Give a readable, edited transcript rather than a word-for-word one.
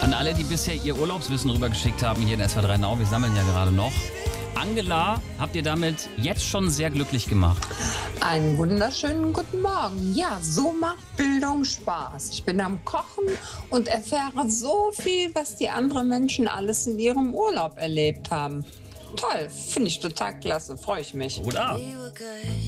An alle, die bisher ihr Urlaubswissen rübergeschickt haben hier in SWR 3 Now, wir sammeln ja gerade noch. Angela, habt ihr damit jetzt schon sehr glücklich gemacht? Einen wunderschönen guten Morgen. Ja, so macht Bildung Spaß. Ich bin am Kochen und erfahre so viel, was die anderen Menschen alles in ihrem Urlaub erlebt haben. Toll, finde ich total klasse, freue ich mich. Oder?